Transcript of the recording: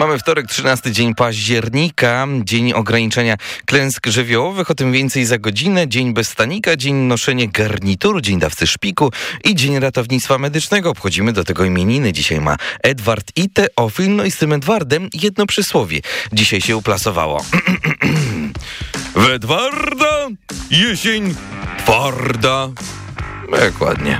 Mamy wtorek, 13 dzień października, dzień ograniczenia klęsk żywiołowych, o tym więcej za godzinę, dzień bez stanika, dzień noszenia garnituru, dzień dawcy szpiku i dzień ratownictwa medycznego. Obchodzimy do tego imieniny. Dzisiaj ma Edward i Teofil, no i z tym Edwardem jedno przysłowie dzisiaj się uplasowało. W Edwarda jesień twarda. Jak ładnie.